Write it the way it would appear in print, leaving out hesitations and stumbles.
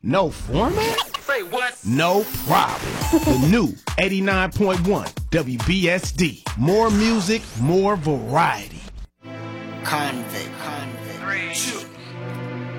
No format? Say what? No problem. The new 89.1 WBSD. More music, more variety. Convict. 3, 2,